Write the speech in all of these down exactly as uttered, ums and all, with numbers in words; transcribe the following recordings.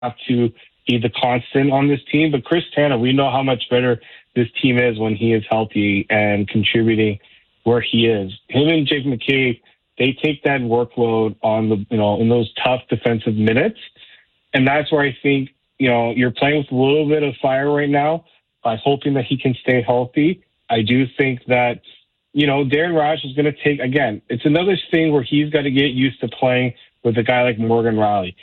have to be the constant on this team. But Chris Tanev, we know how much better this team is when he is healthy and contributing where he is. Him and Jake McCabe, they take that workload on the, you know, in those tough defensive minutes. And that's where I think, you know, you're playing with a little bit of fire right now by hoping that he can stay healthy. I do think that, you know, Darren Rush is going to take, again, it's another thing where he's got to get used to playing with a guy like Morgan Rielly.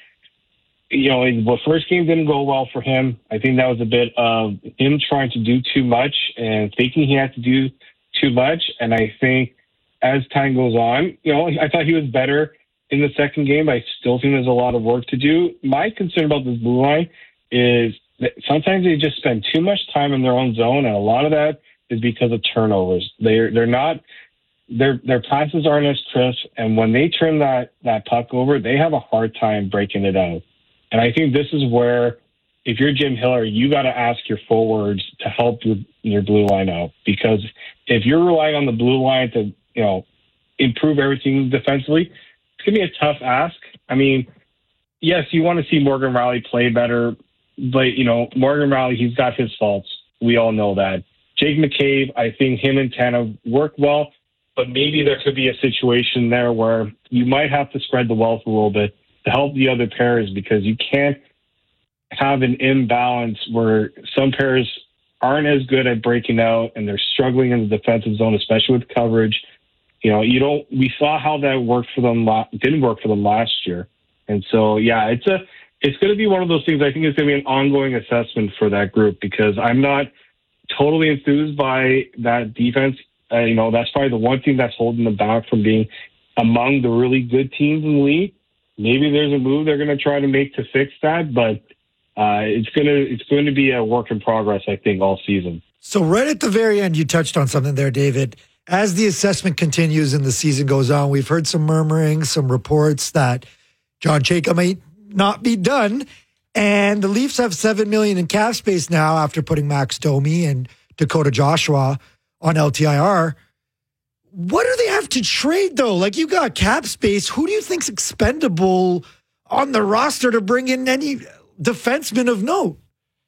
You know, the first game didn't go well for him. I think that was a bit of him trying to do too much and thinking he had to do too much. And I think as time goes on, you know, I thought he was better in the second game. I still think there's a lot of work to do. My concern about this blue line is that sometimes they just spend too much time in their own zone, and a lot of that is because of turnovers. They're they're not their their passes aren't as crisp, and when they turn that that puck over, they have a hard time breaking it out. And I think this is where, if you're Jim Hiller, you got to ask your forwards to help your your blue line out, because if you're relying on the blue line to, you know, improve everything defensively, it's gonna be a tough ask. I mean, yes, you want to see Morgan Rielly play better, but you know, Morgan Rielly, he's got his faults. We all know that. Jake McCabe, I think him and Tanev work well, but maybe there could be a situation there where you might have to spread the wealth a little bit to help the other pairs, because you can't have an imbalance where some pairs aren't as good at breaking out and they're struggling in the defensive zone, especially with coverage. You know, you don't. We saw how that worked for them. Didn't work for them last year, and so yeah, it's a. It's going to be one of those things. I think it's going to be an ongoing assessment for that group, because I'm not totally enthused by that defense. Uh, you know, that's probably the one thing that's holding them back from being among the really good teams in the league. Maybe there's a move they're going to try to make to fix that, but uh, it's going to it's going to be a work in progress, I think, all season. So right at the very end, you touched on something there, David. As the assessment continues and the season goes on, we've heard some murmuring, some reports that John Chayka might not be done. And the Leafs have seven million dollars in cap space now after putting Max Domi and Dakota Joshua on L T I R. What do they have to trade, though? Like, you got cap space. Who do you think's expendable on the roster to bring in any defenseman of note?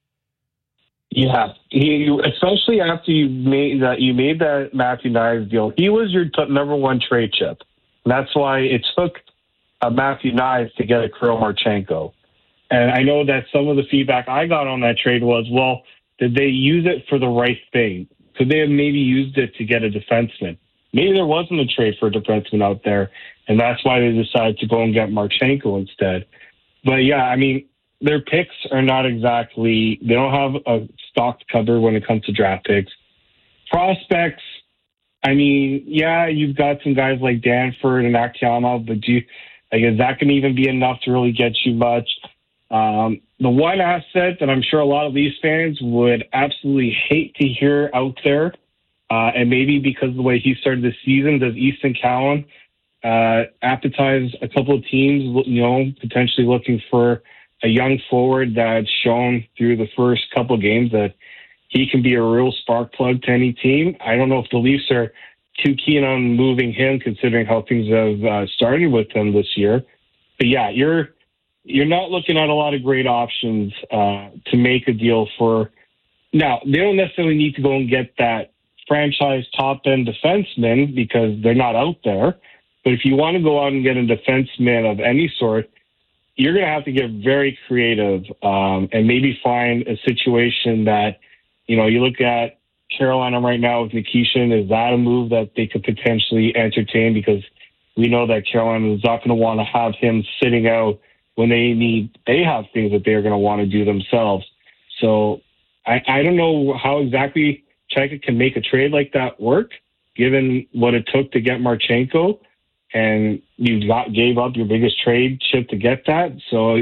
Yeah, he, especially after you made that you made that Matthew Knies deal. He was your t- number one trade chip. And that's why it took uh, Matthew Knies to get a Kirill Marchenko. And I know that some of the feedback I got on that trade was, well, did they use it for the right thing? Could they have maybe used it to get a defenseman? Maybe there wasn't a trade for a defenseman out there, and that's why they decided to go and get Marchenko instead. But yeah, I mean, their picks are not exactly, they don't have a stocked cupboard when it comes to draft picks. Prospects, I mean, yeah, you've got some guys like Danford and Akiyama, but do you, like, is that going to even be enough to really get you much? Um, the one asset that I'm sure a lot of Leafs fans would absolutely hate to hear out there, uh, and maybe because of the way he started the season, does Easton Cowan uh, appetize a couple of teams, you know, potentially looking for a young forward that's shown through the first couple of games that he can be a real spark plug to any team. I don't know if the Leafs are too keen on moving him, considering how things have uh, started with him this year. But yeah, you're you're not looking at a lot of great options uh, to make a deal for. Now, they don't necessarily need to go and get that franchise top-end defenseman because they're not out there. But if you want to go out and get a defenseman of any sort, you're going to have to get very creative um, and maybe find a situation that, you know, you look at Carolina right now with Nikishin. Is that a move that they could potentially entertain? Because we know that Carolina is not going to want to have him sitting out when they need, they have things that they're going to want to do themselves. So I, I don't know how exactly Chayka can make a trade like that work, given what it took to get Marchenko. And you got, gave up your biggest trade chip to get that. So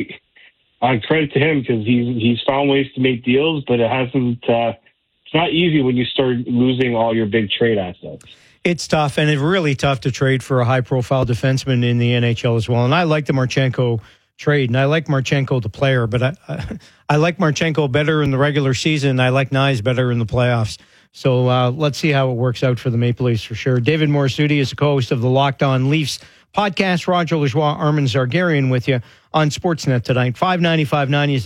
I credit to him because he's he's found ways to make deals, but it hasn't. Uh, it's not easy when you start losing all your big trade assets. It's tough, and it's really tough to trade for a high-profile defenseman in the N H L as well. And I like the Marchenko trade, and I like Marchenko the player, but I I, I like Marchenko better in the regular season. I like Knies better in the playoffs. So uh, let's see how it works out for the Maple Leafs for sure. David Morassutti is the co-host of the Locked On Leafs podcast. Roger Lajoie, Armin Zargarian with you on Sportsnet tonight. five ninety, five ninety is